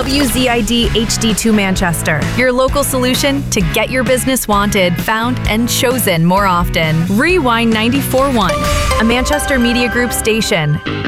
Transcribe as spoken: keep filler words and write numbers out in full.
W Z I D H D two Manchester, your local solution to get your business wanted, found, and chosen more often. Rewind ninety-four point one, a Manchester Media Group station.